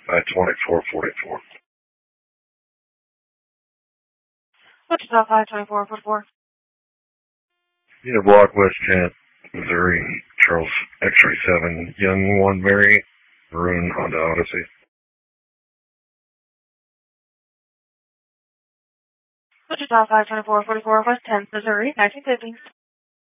at 2444. Wichita 52444. Yeah, Block West 10, Missouri, Charles X-ray 7, Young 1 Mary, Maroon Honda Odyssey. Wichita 52444, West 10th, Missouri, 1950.